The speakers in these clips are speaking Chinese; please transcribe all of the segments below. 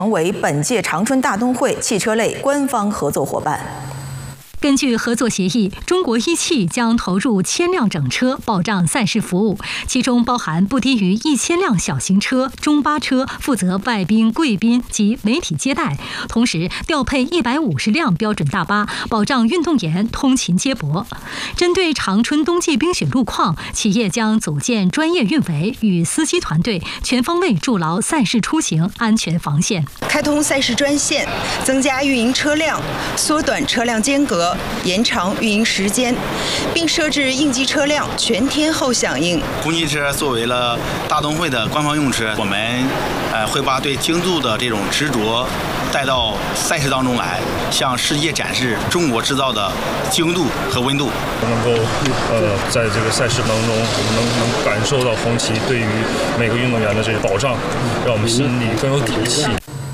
成为本届长春大冬会汽车类官方合作伙伴。 根据合作协议，中国一汽将投入1000辆整车，保障赛事服务，其中包含不低于1000辆小型车、中巴车，负责外宾、贵宾及媒体接待。同时，调配150辆标准大巴，保障运动员通勤接驳。针对长春冬季冰雪路况，企业将组建专业运维与司机团队，全方位筑牢赛事出行安全防线。 开通赛事专线，增加运营车辆，缩短车辆间隔。延长运营时间，并设置应急车辆全天候响应。 公汽车作为了大冬会的官方用车，我们会把对精度的这种执着带到赛事当中来，向世界展示中国制造的精度和温度。 能够在这个赛事当中，我们能感受到红旗对于每个运动员的这个保障，让我们心里更有底气。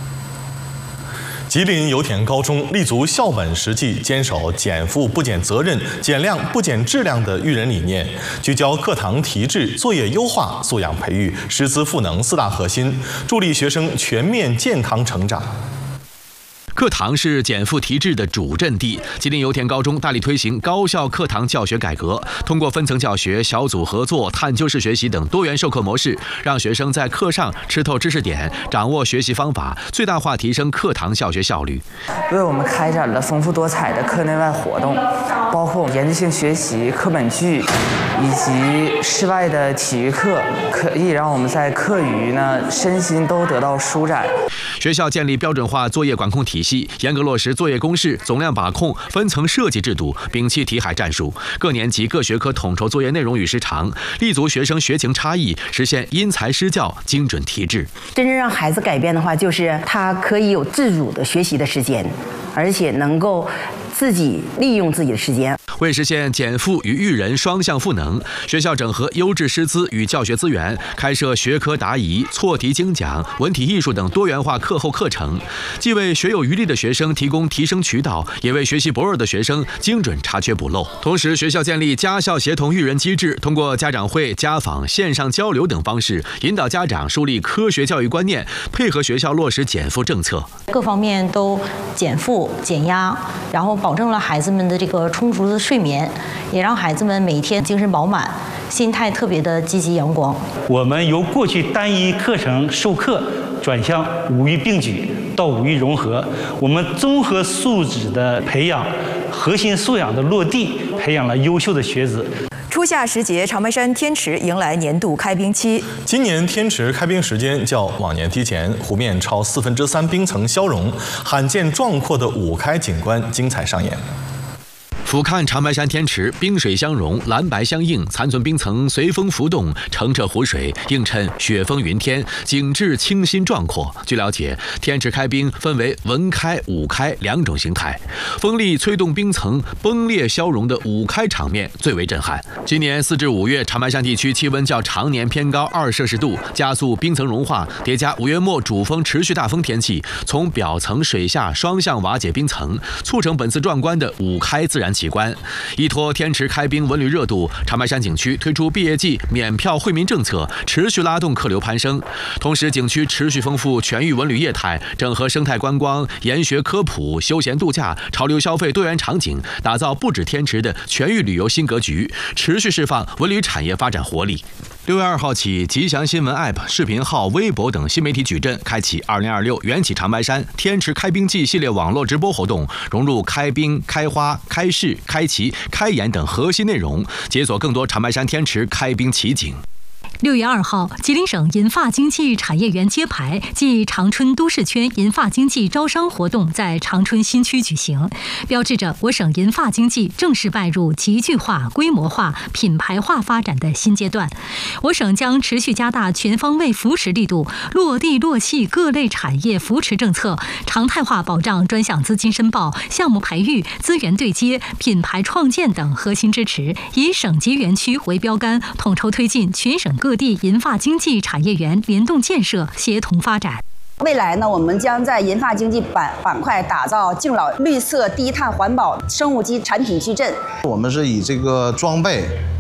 吉林油田高中立足校本实际，坚守减负不减责任、减量不减质量的育人理念，聚焦课堂提质、作业优化、素养培育、师资赋能4大核心，助力学生全面健康成长。 课堂是减负提质的主阵地。吉林油田高中大力推行高校课堂教学改革，通过分层教学、小组合作、探究式学习等多元授课模式，让学生在课上吃透知识点，掌握学习方法，最大化提升课堂教学效率。 为我们开展了丰富多彩的课内外活动，包括研究性学习、课本剧以及室外的体育课，可以让我们在课余身心都得到舒展。 学校建立标准化作业管控体系，严格落实作业公示、总量把控、分层设计制度，摒弃题海战术。各年级各学科统筹作业内容与时长，立足学生学情差异，实现因材施教、精准提质。 真正让孩子改变的话，就是他可以有自主的学习的时间，而且能够自己利用自己的时间。 为实现减负与育人双向赋能，学校整合优质师资与教学资源，开设学科答疑、错题精讲、文体艺术等多元化课后课程，既为学有余力的学生提供提升渠道，也为学习薄弱的学生精准查缺补漏。同时，学校建立家校协同育人机制，通过家长会、家访、线上交流等方式，引导家长树立科学教育观念，配合学校落实减负政策， 各方面都减负减压，然后保证了孩子们的这个充足的睡眠，也让孩子们每天精神饱满，心态特别的积极阳光。 我们由过去单一课程授课转向五育并举到五育融合，我们综合素质的培养、核心素养的落地，培养了优秀的学子。 初夏时节，长白山天池迎来年度开冰期。 今年天池开冰时间较往年提前，湖面超3/4冰层消融，罕见壮阔的五开景观精彩上演。 俯瞰长白山天池，冰水相融，蓝白相映，残存冰层随风浮动，澄澈湖水映衬雪峰云天，景致清新壮阔。据了解，天池开冰分为文开、武开2种形态，风力催动冰层崩裂消融的武开场面最为震撼。今年4至5月，长白山地区气温较常年偏高2摄氏度，加速冰层融化，叠加5月末主峰持续大风天气，从表层水下双向瓦解冰层，促成本次壮观的武开自然奇观。依托天池开冰文旅热度，长白山景区推出毕业季免票惠民政策，持续拉动客流攀升。同时，景区持续丰富全域文旅业态，整合生态观光、研学科普、休闲度假、潮流消费多元场景，打造不止天池的全域旅游新格局，持续释放文旅产业发展活力。6月2号起，吉祥新闻 App、视频号、微博等新媒体矩阵开启2026缘起长白山天池开冰季系列网络直播活动，融入开冰、开花、开市、开旗、开演等核心内容，解锁更多长白山天池开冰奇景。 6月2号，吉林省银发经济产业园揭牌暨长春都市圈银发经济招商活动在长春新区举行，标志着我省银发经济正式迈入集聚化、规模化、品牌化发展的新阶段。我省将持续加大全方位扶持力度，落地落细各类产业扶持政策，常态化保障专项资金申报、项目培育、资源对接、品牌创建等核心支持，以省级园区为标杆，统筹推进全省各地银发经济产业园联动建设，协同发展。 未来呢，我们将在银发经济板块打造敬老绿色、低碳环保、生物基产品矩阵。 我们是以这个装备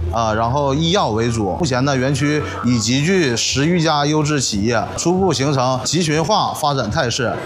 然后医药为主。目前呢，园区已集聚10余家优质企业，初步形成集群化发展态势。